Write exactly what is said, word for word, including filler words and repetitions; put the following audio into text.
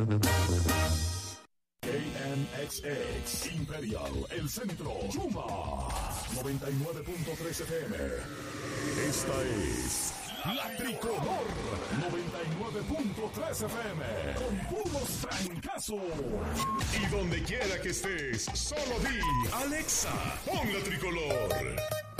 K N X X, Imperial, El Centro, Yuma, noventa y nueve punto tres F M. Esta es La Tricolor, noventa y nueve punto tres F M, con puros trancazos. Y donde quiera que estés, solo di, Alexa, pon La Tricolor.